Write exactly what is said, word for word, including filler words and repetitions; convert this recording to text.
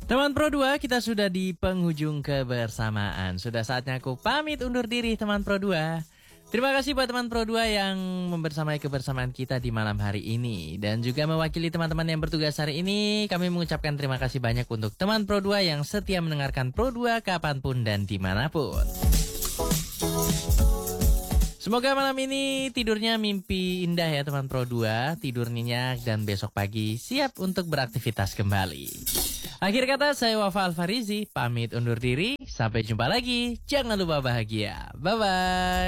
Teman Pro dua, kita sudah di penghujung kebersamaan. Sudah saatnya aku pamit undur diri teman Pro dua. Terima kasih buat teman Pro dua yang membersamai kebersamaan kita di malam hari ini. Dan juga mewakili teman-teman yang bertugas hari ini, kami mengucapkan terima kasih banyak untuk teman Pro dua yang setia mendengarkan Pro dua kapanpun dan dimanapun. Semoga malam ini tidurnya mimpi indah ya teman Pro dua. Tidur nyenyak dan besok pagi siap untuk beraktivitas kembali. Akhir kata, saya Wafa Alfarizi, pamit undur diri. Sampai jumpa lagi. Jangan lupa bahagia. Bye-bye.